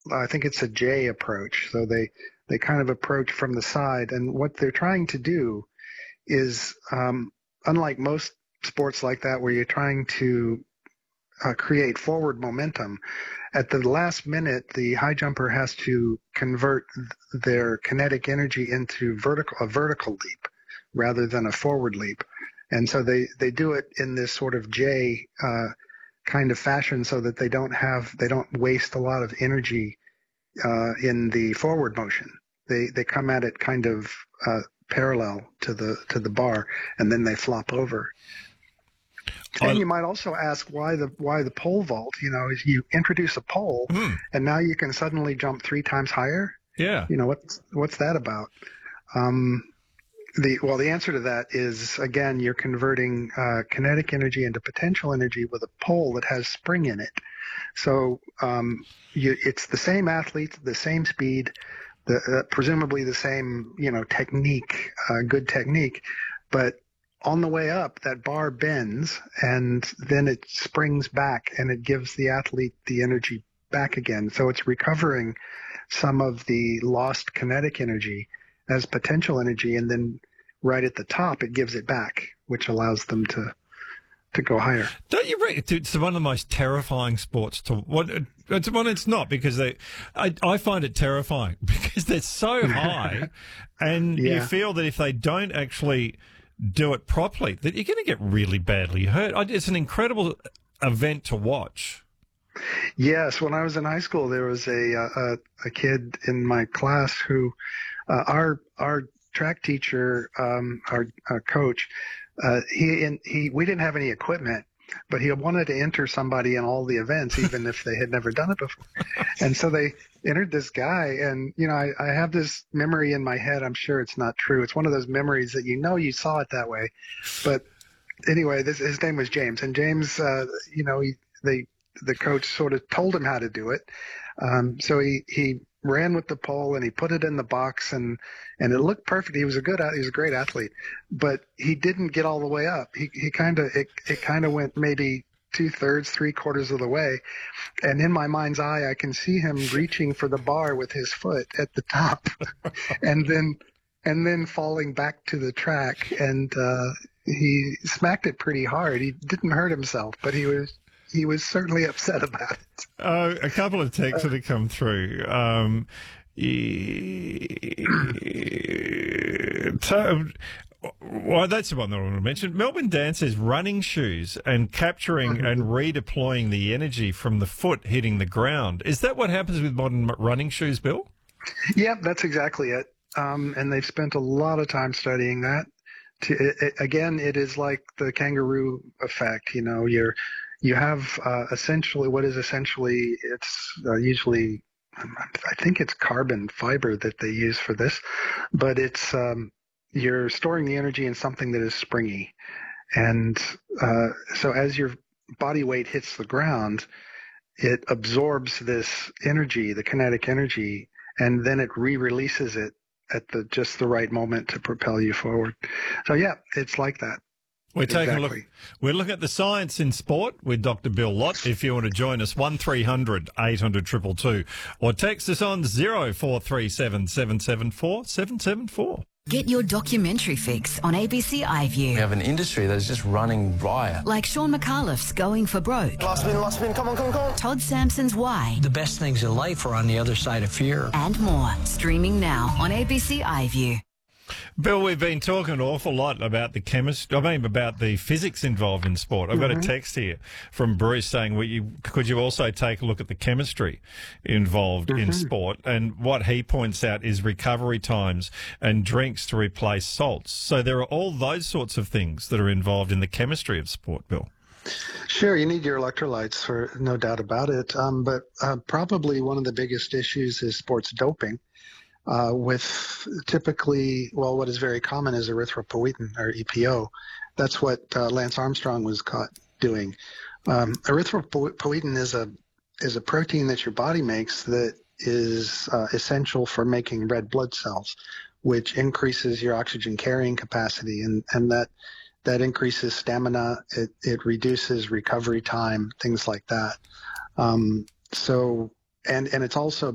I think it's a J approach. So they kind of approach from the side, and what they're trying to do is, unlike most sports like that, where you're trying to create forward momentum, at the last minute, the high jumper has to convert their kinetic energy into a vertical leap rather than a forward leap. And so they do it in this sort of J kind of fashion, so that they don't waste a lot of energy in the forward motion. They come at it kind of parallel to the bar, and then they flop over. And you might also ask why the pole vault. Is you introduce a pole, and now you can suddenly jump 3 times higher. Yeah. What's that about? The answer to that is, again, you're converting kinetic energy into potential energy with a pole that has spring in it. So it's the same athlete, the same speed, presumably the same technique, good technique, but on the way up, that bar bends, and then it springs back, and it gives the athlete the energy back again. So it's recovering some of the lost kinetic energy as potential energy, and then right at the top, it gives it back, which allows them to go higher. Don't you reckon it's one of the most terrifying sports to what? It's not, because I find it terrifying because they're so high, and you feel that if they don't actually do it properly, that you're going to get really badly hurt. It's an incredible event to watch. Yes, when I was in high school, there was a kid in my class who our track teacher, our coach, we didn't have any equipment, but he wanted to enter somebody in all the events, even if they had never done it before. And so they entered this guy, and I have this memory in my head. I'm sure it's not true. It's one of those memories that you saw it that way. But anyway, his name was James, and James, the coach sort of told him how to do it. So he ran with the pole, and he put it in the box, and it looked perfect. He was a great athlete, but he didn't get all the way up. It kind of went maybe 2/3, 3/4 of the way. And in my mind's eye, I can see him reaching for the bar with his foot at the top and then falling back to the track. And he smacked it pretty hard. He didn't hurt himself, but he was certainly upset about it. A couple of texts that have come through. Well, that's the one that I want to mention. Melbourne Dan says running shoes and capturing and redeploying the energy from the foot hitting the ground. Is that what happens with modern running shoes, Bill? Yeah, that's exactly it. And they've spent a lot of time studying that. Again, it is like the kangaroo effect. You have it's usually, I think it's carbon fiber that they use for this, but it's you're storing the energy in something that is springy. And so as your body weight hits the ground, it absorbs this energy, the kinetic energy, and then it re-releases it at just the right moment to propel you forward. So yeah, it's like that. We're taking a look. We're looking at the science in sport with Dr. Bill Lott. If you want to join us, 1300 800 222, or text us on 0437 774 774. Get your documentary fix on ABC iView. We have an industry that is just running riot. Like Sean McAuliffe's Going for Broke. Last spin, come on. Todd Sampson's Why. The best things in life are on the other side of fear. And more. Streaming now on ABC iView. Bill, we've been talking an awful lot about the chemistry, about the physics involved in sport. I've got a text here from Bruce saying, could you also take a look at the chemistry involved in sport? And what he points out is recovery times and drinks to replace salts. So there are all those sorts of things that are involved in the chemistry of sport, Bill. Sure, you need your electrolytes, for no doubt about it. But probably one of the biggest issues is sports doping. With typically, what is very common is erythropoietin, or EPO. That's what Lance Armstrong was caught doing. Erythropoietin is a protein that your body makes that is essential for making red blood cells, which increases your oxygen carrying capacity, and that increases stamina. It reduces recovery time, things like that. And it's also